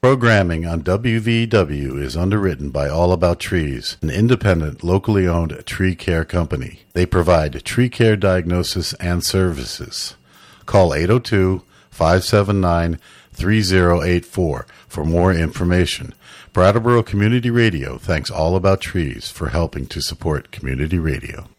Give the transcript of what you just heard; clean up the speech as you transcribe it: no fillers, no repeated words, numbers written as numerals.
Programming on WVW is underwritten by All About Trees, an independent, locally owned tree care company. They provide tree care diagnosis and services. Call 802-579-3084 for more information. Brattleboro Community Radio thanks All About Trees for helping to support community radio.